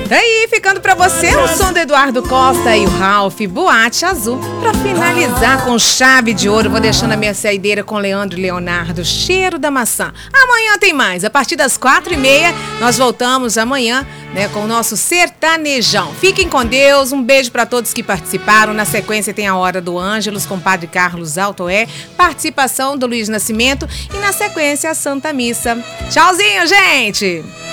Daí, ficando pra você o som do Eduardo Costa e o Ralph, Boate Azul. Pra finalizar com chave de ouro, vou deixando a minha saideira com Leandro e Leonardo, Cheiro da Maçã. Amanhã tem mais, a partir das 4h30, nós voltamos amanhã, né, com o nosso Sertanejão. Fiquem com Deus, um beijo pra todos que participaram. Na sequência tem a Hora do Ângelos com o Padre Carlos Altoé, participação do Luiz Nascimento e na sequência a Santa Missa. Tchauzinho, gente!